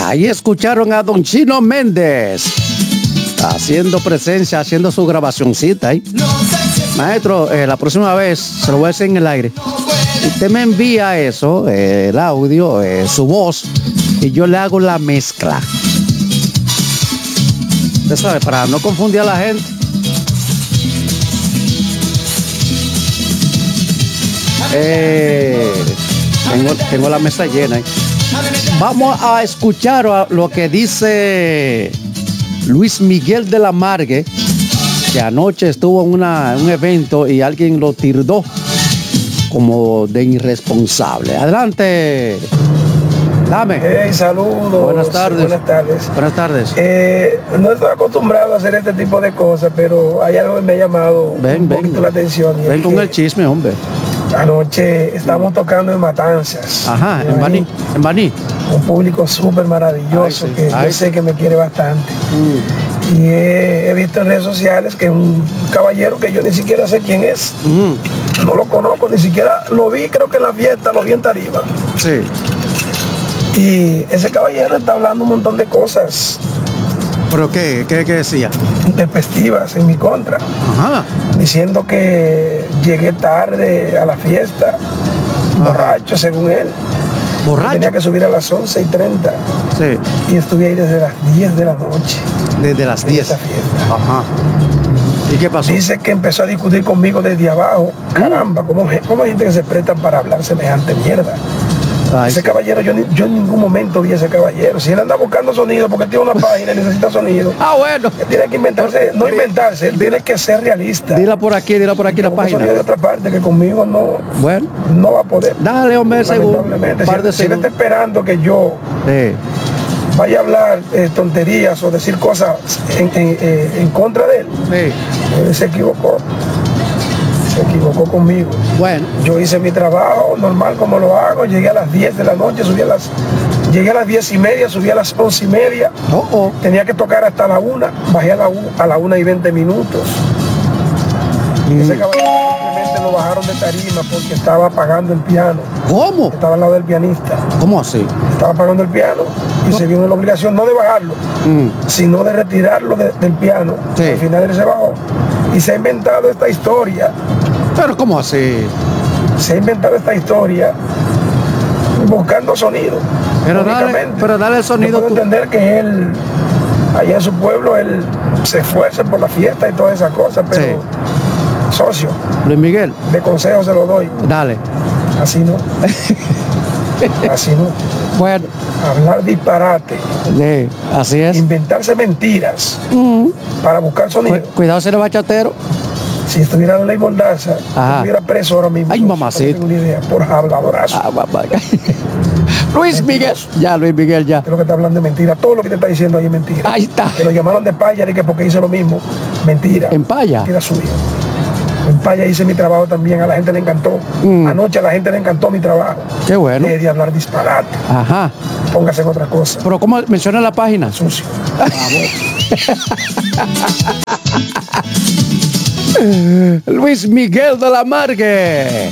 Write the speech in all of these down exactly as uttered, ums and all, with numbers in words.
Ahí escucharon a Don Chino Méndez haciendo presencia, haciendo su grabacioncita ahí. Maestro, eh, la próxima vez se lo voy a decir en el aire. Usted me envía eso, eh, el audio, eh, su voz, y yo le hago la mezcla. Usted sabe, para no confundir a la gente. Eh, tengo, tengo la mesa llena. ¿eh? Vamos a escuchar a lo que dice Luis Miguel de la Margue, que anoche estuvo en una, un evento y alguien lo tildó como de irresponsable. Adelante. Dame. Hey, saludos. Buenas tardes. Buenas tardes. Buenas tardes. Eh, no estoy acostumbrado a hacer este tipo de cosas, pero hay algo que me ha llamado ven, un ven, poquito la atención. Ven con el chisme, hombre. Anoche estamos tocando en Matanzas. Ajá, en Baní. En Baní. Un público súper maravilloso. Ay, sí. que Ay, yo sé que me quiere bastante. Mm. Y he, he visto en redes sociales que un caballero que yo ni siquiera sé quién es. Mm. No lo conozco, ni siquiera lo vi, creo que en la fiesta, lo vi en tarima. Sí. Y ese caballero está hablando un montón de cosas. ¿Pero qué? ¿Qué, qué decía? Despectivas en mi contra. Ajá. Diciendo que llegué tarde a la fiesta, Ajá. borracho según él. ¿Borracho? Tenía que subir a las once y treinta. Sí. Y estuve ahí desde las diez de la noche. Desde las diez. Esa fiesta. Ajá. ¿Y qué pasó? Dice que empezó a discutir conmigo desde abajo. Caramba, ¿cómo, cómo hay gente que se presta para hablar semejante mierda? Ay, ese caballero, yo, yo en ningún momento vi a ese caballero. Si él anda buscando sonido porque tiene una página y necesita sonido. Ah, bueno. Él tiene que inventarse, no inventarse, él tiene que ser realista. Dila por aquí, dila por aquí la página. De otra parte que conmigo no, bueno. no va a poder. Dale, hombre, seguro. Si, si él está esperando que yo sí. vaya a hablar eh, tonterías o decir cosas en, en, en, en contra de él, sí. él se equivocó. Se equivocó conmigo. Bueno. Yo hice mi trabajo normal como lo hago, llegué a las diez de la noche, subí a las, llegué a las diez y media, subí a las once y media, oh, oh. tenía que tocar hasta la una, bajé a la, a la una y veinte minutos. Mm. Ese caballero simplemente lo bajaron de tarima porque estaba apagando el piano. ¿Cómo? Estaba al lado del pianista. ¿Cómo así? Estaba apagando el piano y no. se vio en la obligación no de bajarlo, mm. sino de retirarlo de, del piano. Sí. Al final él se bajó y se ha inventado esta historia. ¿Pero cómo así? Se ha inventado esta historia buscando sonido. Pero dale, pero dale el sonido. Yo puedo entender que él, allá en su pueblo, él se esfuerce por la fiesta y todas esas cosas, pero sí. socio. Luis Miguel. De consejo se lo doy. Dale. Así no. Así no. Bueno. Hablar disparate. Sí, así es. Inventarse mentiras mm. para buscar sonido. Cuidado si eres bachatero. Si estuviera la ley Mordaza, estuviera preso ahora mismo. Ay, mamacita. No tengo ni idea, por habladorazo. Ah, mamá. Luis Miguel. Ya, Luis Miguel, ya. Creo que está hablando de mentira. Todo lo que te está diciendo ahí es mentira. Ahí está. Que lo llamaron de Paya y que porque hice lo mismo. Mentira. ¿En Paya? Mentira suya. En Paya hice mi trabajo también. A la gente le encantó. Mm. Anoche a la gente le encantó mi trabajo. Qué bueno. De, de hablar disparate. Ajá. Póngase en otra cosa. Pero ¿cómo menciona la página? Sucio. Luis Miguel de la Margue.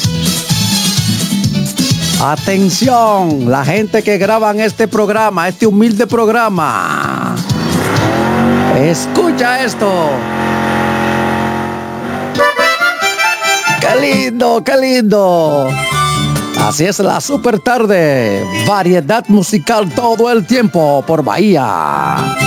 Atención, la gente que graban este programa, este humilde programa. Escucha esto. Qué lindo, qué lindo. Así es la super tarde. Variedad musical todo el tiempo por Bahía.